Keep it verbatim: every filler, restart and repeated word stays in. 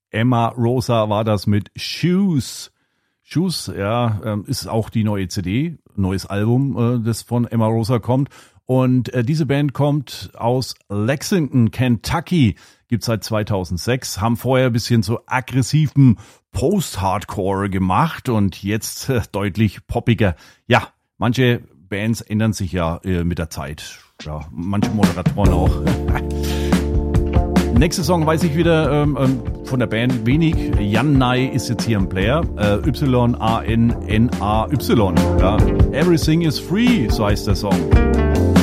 Emma Rosa war das mit Shoes. Shoes, ja, ähm, ist auch die neue C D, neues Album, äh, das von Emma Rosa kommt. Und äh, diese Band kommt aus Lexington, Kentucky, gibt's seit zweitausendsechs, haben vorher ein bisschen so aggressiven Post-Hardcore gemacht und jetzt äh, deutlich poppiger. Ja, manche Bands ändern sich ja äh, mit der Zeit. Ja, manche Moderatoren auch. Nächster Song weiß ich wieder ähm, von der Band wenig. Jan Nai ist jetzt hier ein Player. Äh, Y A N N A Y. Ja. Everything is free, so heißt der Song.